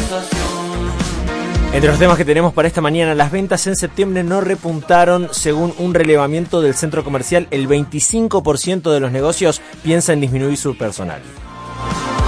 Entre los temas que tenemos para esta mañana, las ventas en septiembre no repuntaron. Según un relevamiento del centro comercial, el 25% de los negocios piensa en disminuir su personal.